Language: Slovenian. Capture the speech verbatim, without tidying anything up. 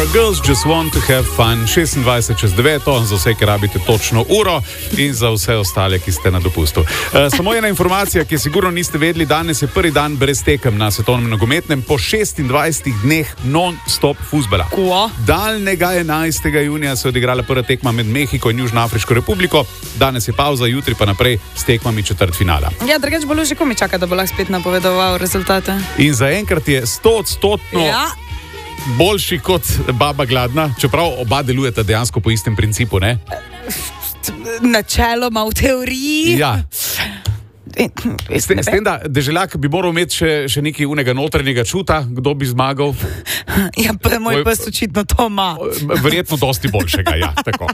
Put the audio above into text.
Girls just want to have fun, šestindvajset čez deveto, za vse, ki rabite točno uro in za vse ostale, ki ste na dopustu. E, samo ena informacija, ki sigurno niste vedeli, danes je prvi dan brez tekem na svetovnem nogometnem po šestindvajsetih dneh non-stop fuzbala. Kva? Daljnega enajstega junija se je odigrala prva tekma med Mehiko in Južnoafriško republiko, danes je pauza, jutri pa naprej s tekmami četrtfinala. Ja, drugače bo že komi čaka, da bo lahko spet napovedoval rezultate. In zaenkrat je stoodstotno Ja. boljši kot Baba Gladna, čeprav oba delujeta dejansko po istem principu, ne? Načeloma v teoriji. Ja. S, te, Ne s tem, da Deželjak bi moral imeti še, še nekaj unega notranjega čuta, kdo bi zmagal. Ja, pa moj pes očitno to ima. Verjetno dosti boljšega, ja, tako.